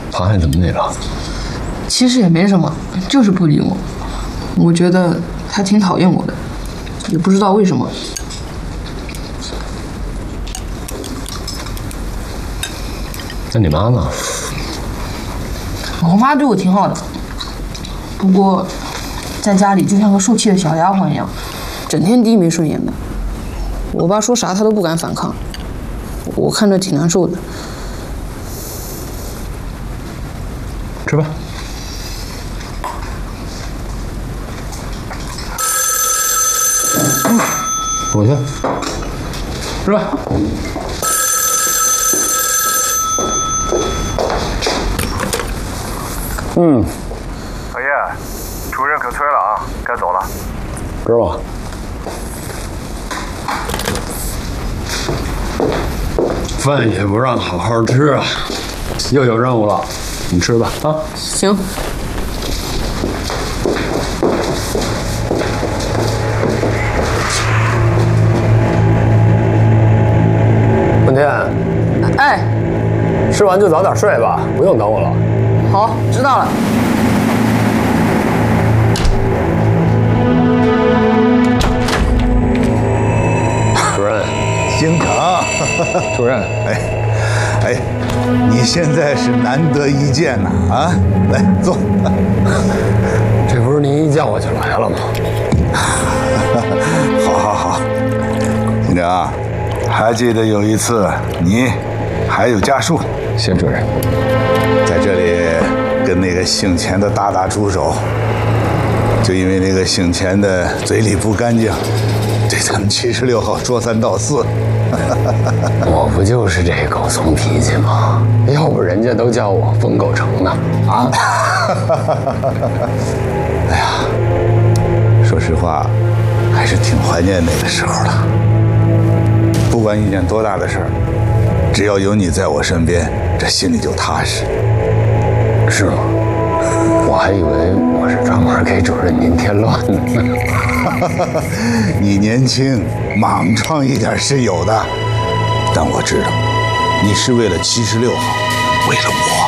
他还怎么那个？ 其实也没什么，就是不理我。我觉得他挺讨厌我的，也不知道为什么。 那你妈呢？ 我妈对我挺好的，不过在家里就像个受气的小丫鬟一样，整天低眉顺眼的。我爸说啥她都不敢反抗，我看着挺难受的。 吃吧。我去。吃吧。 老叶，主任可催了啊，该走了。 知道。饭也不让好好吃啊，又有任务了，你吃吧啊。 行。 文天， 哎， 吃完就早点睡吧，不用等我了。 好，知道了。 主任， 兴成， 主任， 哎，你现在是难得一见呐啊！来坐。 这不是您一叫我就来了吗？ 好，兴成，还记得有一次你还有家树， 谢主任， 在这里跟那个姓钱的大打出手，就因为那个姓钱的嘴里不干净，对咱们76号说三道四。 我不就是这狗怂脾气吗？要不人家都叫我疯狗城呢啊！ 哎呀，说实话，还是挺怀念那个时候的。不管一件多大的事儿，只要有你在我身边，这心里就踏实。 是吗？我还以为我是专门给主任您添乱的呢。 你年轻，莽撞一点是有的，但我知道，你是为了76号，为了我。